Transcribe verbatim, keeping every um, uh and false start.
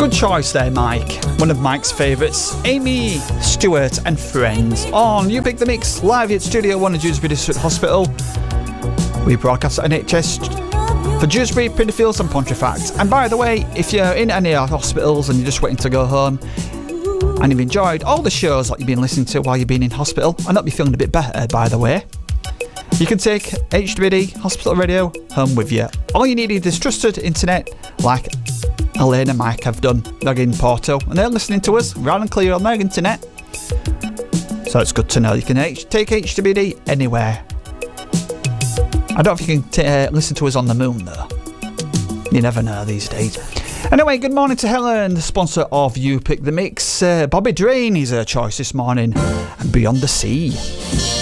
Good choice there, Mike. One of Mike's favourites, Amy Stewart and Friends on You Pick the Mix, live at Studio one at Dewsbury District Hospital. We broadcast at N H S for Dewsbury, Pinderfields and Pontefract. And by the way, if you're in any of our hospitals and you're just waiting to go home and you've enjoyed all the shows that you've been listening to while you've been in hospital and not be feeling a bit better, by the way, you can take H D B D Hospital Radio home with you. All you need is trusted internet like Elaine and Mike have done. They're in Porto and they're listening to us round and clear on their internet. So it's good to know you can H- take H D B D anywhere. I don't know if you can t- uh, listen to us on the moon though. You never know these days. Anyway, good morning to Helen, the sponsor of You Pick the Mix. Uh, Bobby Drain is her choice this morning. And Beyond the Sea.